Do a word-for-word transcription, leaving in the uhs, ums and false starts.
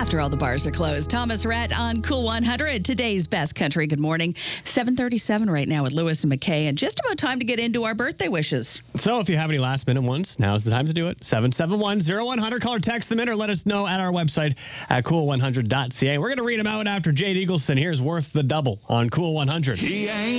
After all the bars are closed, Thomas Rhett on Cool one hundred, today's best country. Good morning. seven thirty-seven right now with Lewis and McKay, and just about time to get into our birthday wishes. So if you have any last minute ones, now's the time to do it. seven seven one, zero one zero zero, call or text them in, or let us know at our website at cool one hundred dot c a. We're going to read them out after Jade Eagleson. Here's Worth the Double on Cool one hundred.